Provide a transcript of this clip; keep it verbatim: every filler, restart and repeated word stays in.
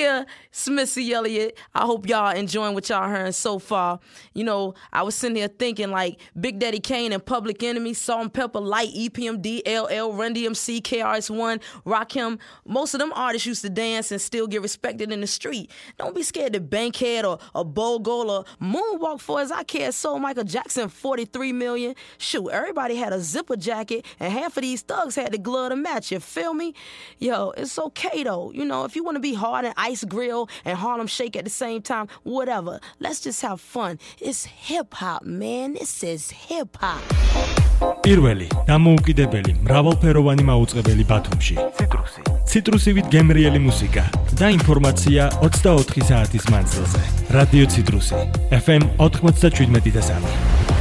yeah, it's Missy Elliott. I hope y'all enjoying what y'all hearing so far. You know, I was sitting here thinking like Big Daddy Kane and Public Enemy, Salt and Pepper, Light, E P M D, L L, Run D M C, K R S One, Rakim. Most of them artists used to dance and still get respected in the street. Don't be scared to Bankhead or, or Bogle or Moonwalk for as I care. So Michael Jackson, forty-three million. Shoot, everybody had a zipper jacket and half of these thugs had the glove to match. You feel me? Yo, it's okay though. You know, if you want to be hard and Ice Grill and Harlem Shake at the same time, whatever. Let's just have fun. It's hip-hop, man. This is hip-hop. პირველი დამოუკიდებელი მრავალფეროვანი მაუწყებელი ბათუმში. ციტრუსი. ციტრუსივით გემრიელი მუსიკა და ინფორმაცია ოცდაოთხი საათის მანძილზე. რადიო ციტრუსი. ეფ ემ ოთხმოცდაშვიდმეტი და სამი.